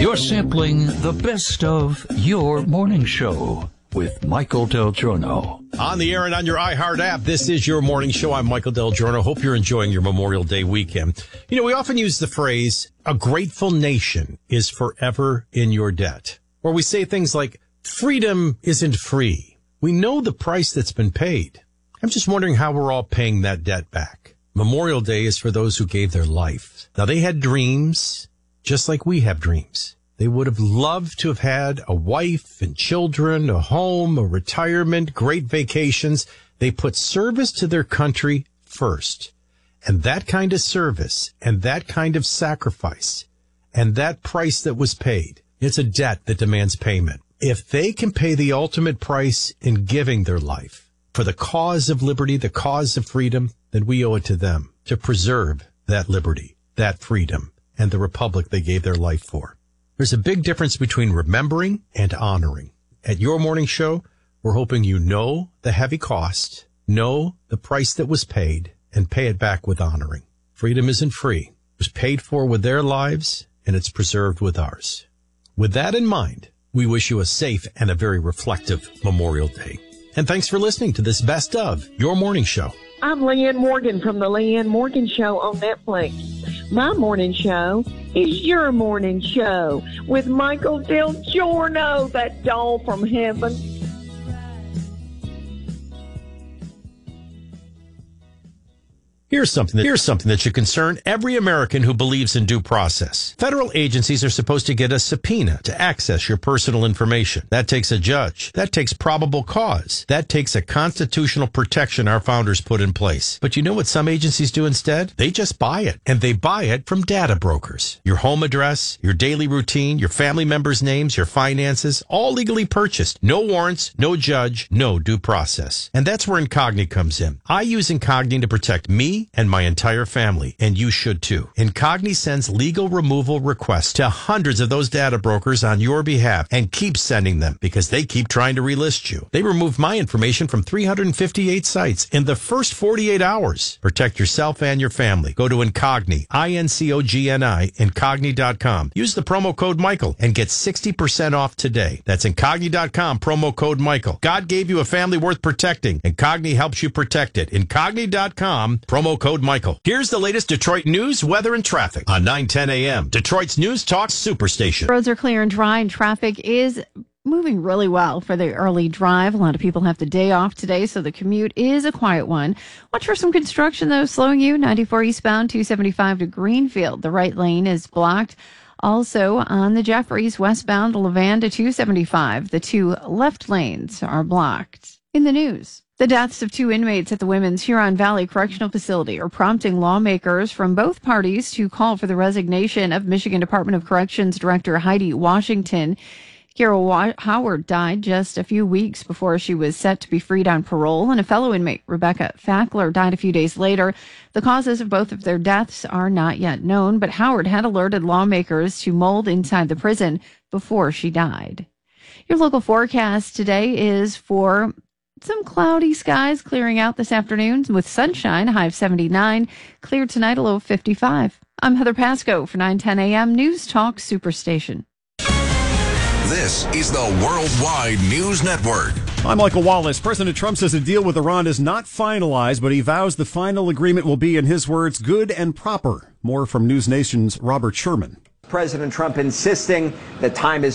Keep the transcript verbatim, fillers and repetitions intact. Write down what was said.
You're sampling the best of Your Morning Show with Michael Del Giorno. On the air and on your iHeart app, this is Your Morning Show. I'm Michael Del Giorno. Hope you're enjoying your Memorial Day weekend. You know, we often use the phrase, a grateful nation is forever in your debt. Or we say things like, freedom isn't free. We know the price that's been paid. I'm just wondering how we're all paying that debt back. Memorial Day is for those who gave their life. Now, they had dreams, just like we have dreams. They would have loved to have had a wife and children, a home, a retirement, great vacations. They put service to their country first. And that kind of service and that kind of sacrifice and that price that was paid, it's a debt that demands payment. If they can pay the ultimate price in giving their life for the cause of liberty, the cause of freedom, then we owe it to them to preserve that liberty, that freedom, and the republic they gave their life for. There's a big difference between remembering and honoring. At Your Morning Show, we're hoping you know the heavy cost, know the price that was paid, and pay it back with honoring. Freedom isn't free. It was paid for with their lives, and it's preserved with ours. With that in mind, we wish you a safe and a very reflective Memorial Day. And thanks for listening to this best of Your Morning Show. I'm Leanne Morgan from the Leanne Morgan Show on Netflix. My morning show is Your Morning Show with Michael Del Giorno, that doll from heaven. Here's something that, here's something that should concern every American who believes in due process. Federal agencies are supposed to get a subpoena to access your personal information. That takes a judge. That takes probable cause. That takes a constitutional protection our founders put in place. But you know what some agencies do instead? They just buy it. And they buy it from data brokers. Your home address, your daily routine, your family members' names, your finances, all legally purchased. No warrants, no judge, no due process. And that's where Incogni comes in. I use Incogni to protect me and my entire family, and you should too. Incogni sends legal removal requests to hundreds of those data brokers on your behalf and keeps sending them because they keep trying to relist you. They removed my information from three hundred fifty-eight sites in the first forty-eight hours. Protect yourself and your family. Go to Incogni, I N C O G N I, Incogni dot com. Use the promo code Michael and get sixty percent off today. That's Incogni dot com, promo code Michael. God gave you a family worth protecting. Incogni helps you protect it. Incogni dot com, promo code Michael. Here's the latest Detroit news, weather, and traffic on nine ten a.m. Detroit's News Talk Superstation. Roads are clear and dry, and traffic is moving really well for the early drive. A lot of people have the day off today, so the commute is a quiet one. Watch for some construction, though, slowing you. ninety-four eastbound, two seventy-five to Greenfield. The right lane is blocked. Also, on the Jeffries westbound, Levan to two seventy-five. The two left lanes are blocked. In the news, the deaths of two inmates at the Women's Huron Valley Correctional Facility are prompting lawmakers from both parties to call for the resignation of Michigan Department of Corrections Director Heidi Washington. Carol Wa- Howard died just a few weeks before she was set to be freed on parole, and a fellow inmate, Rebecca Fackler, died a few days later. The causes of both of their deaths are not yet known, but Howard had alerted lawmakers to mold inside the prison before she died. Your local forecast today is for some cloudy skies clearing out this afternoon with sunshine, a high of seventy-nine. Clear tonight, a low of fifty-five. I'm Heather Pasco for nine ten a.m. News Talk Superstation. This is the Worldwide News Network. I'm Michael Wallace. President Trump says a deal with Iran is not finalized, but he vows the final agreement will be, in his words, good and proper. More from News Nation's Robert Sherman. President Trump insisting that time is